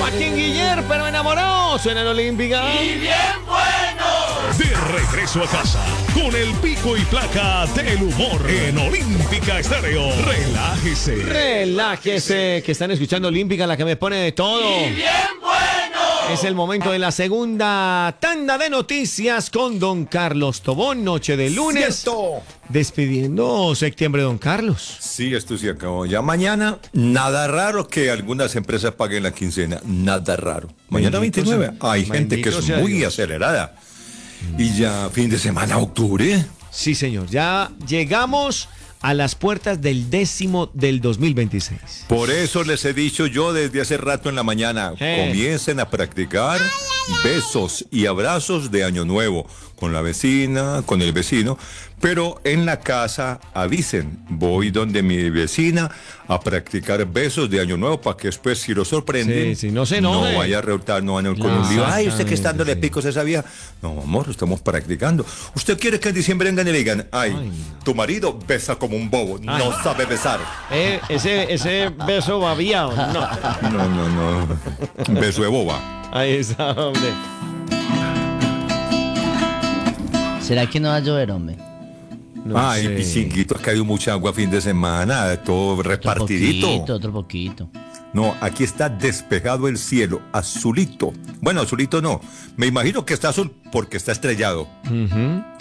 Joaquín Guiller, pero enamorado, suena en Olímpica. Y bien bueno. De regreso a casa, con el pico y placa del humor en Olímpica Estéreo. Relájese. Relájese, que están escuchando Olímpica, la que me pone de todo. Y bien bueno. Es el momento de la segunda tanda de noticias con don Carlos Tobón, noche de lunes. ¡Cierto! Despidiendo septiembre, don Carlos. Sí, esto se acabó. Ya mañana, nada raro que algunas empresas paguen la quincena. Nada raro. Mañana Bendito 29. sea- Hay gente que bendito es sea muy Dios. acelerada. Y ya fin de semana, octubre. Sí, señor, ya llegamos a las puertas del 10º del 2026. Por eso les he dicho yo desde hace rato en la mañana, comiencen a practicar besos y abrazos de Año Nuevo con la vecina, con el vecino, pero en la casa avisen, voy donde mi vecina a practicar besos de Año Nuevo para que después si lo sorprenden, Sí, no se enoje. no vaya a reholtar, no van a ir con un lío. Ay, usted que está dándole picos a esa vieja. No, amor, estamos practicando. ¿Usted quiere que en diciembre vengan y le digan, ay, tu marido besa como un bobo, no sabe besar? Ese beso babiado, no. No. Beso de boba. Ahí está, hombre. ¿Será que no va a llover, hombre? No Ay, sé. Pisinguito, es que ha habido mucha agua fin de semana, todo repartidito. Otro poquito. No, aquí está despejado el cielo, azulito. Bueno, azulito no. Me imagino que está azul porque está estrellado. Ujú.